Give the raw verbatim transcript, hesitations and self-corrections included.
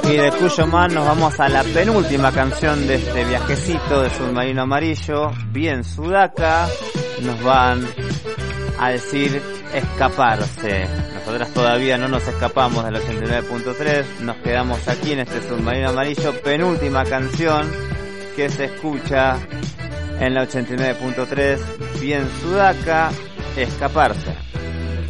Y de Cuyo Man nos vamos a la penúltima canción de este viajecito de Submarino Amarillo. Bien Sudaca, nos van a decir escaparse. Nosotras todavía no nos escapamos del ochenta y nueve punto tres, nos quedamos aquí en este Submarino Amarillo, penúltima canción que se escucha en la ochenta y nueve punto tres. Bien Sudaca, escaparse.